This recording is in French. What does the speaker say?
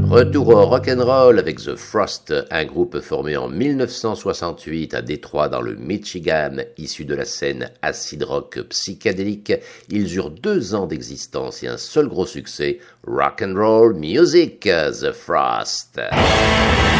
Retour au rock'n'roll avec The Frost, un groupe formé en 1968 à Détroit dans le Michigan, issu de la scène acid rock psychédélique. Ils eurent 2 ans d'existence et un seul gros succès, Rock'n'Roll Music, The Frost.